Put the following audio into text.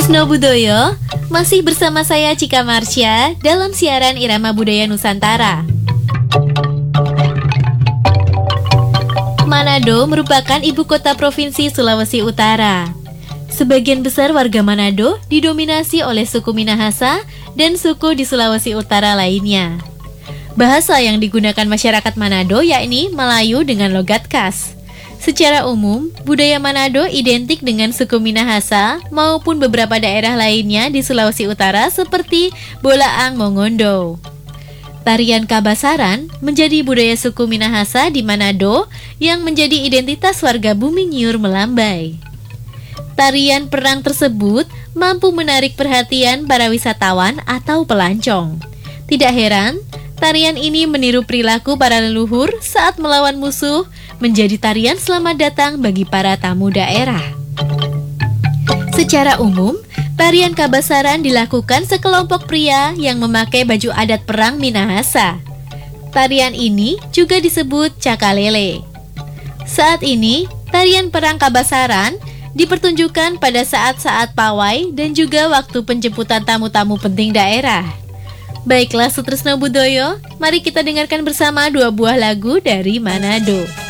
Tresno Budoyo, masih bersama saya Cika Marsya dalam siaran Irama Budaya Nusantara. Manado merupakan ibu kota provinsi Sulawesi Utara. Sebagian besar warga Manado didominasi oleh suku Minahasa dan suku di Sulawesi Utara lainnya. Bahasa yang digunakan masyarakat Manado yakni Melayu dengan logat khas. Secara umum, budaya Manado identik dengan suku Minahasa maupun beberapa daerah lainnya di Sulawesi Utara seperti Bolaang Mongondo. Tarian Kabasaran menjadi budaya suku Minahasa di Manado yang menjadi identitas warga Bumi Nyiur Melambai. Tarian perang tersebut mampu menarik perhatian para wisatawan atau pelancong. Tidak heran, tarian ini meniru perilaku para leluhur saat melawan musuh, menjadi tarian selamat datang bagi para tamu daerah. Secara umum, tarian Kabasaran dilakukan sekelompok pria yang memakai baju adat perang Minahasa. Tarian ini juga disebut cakalele. Saat ini, tarian perang Kabasaran dipertunjukkan pada saat-saat pawai dan juga waktu penjemputan tamu-tamu penting daerah. Baiklah Tresno Budoyo, mari kita dengarkan bersama dua buah lagu dari Manado.